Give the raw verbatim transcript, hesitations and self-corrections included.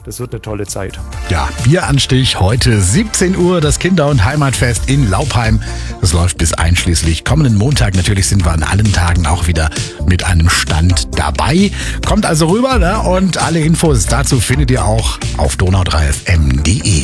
Das wird eine tolle Zeit. Ja, Bieranstich heute siebzehn Uhr, das Kinder- und Heimatfest in Laupheim. Das läuft bis einschließlich kommenden Montag. Natürlich sind wir an allen Tagen auch wieder mit einem Stand dabei. Kommt also rüber, ne? Und alle Infos dazu findet ihr auch auf donau drei f m punkt d e.